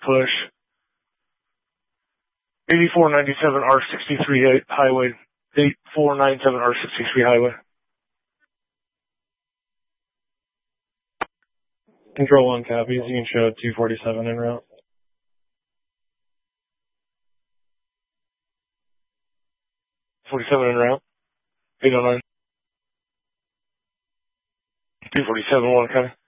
push. 8497 R63 highway. 8497 R63 highway. Control 1 copies. You can show 247 en route. 47 en route. 809. 247 1 kind of.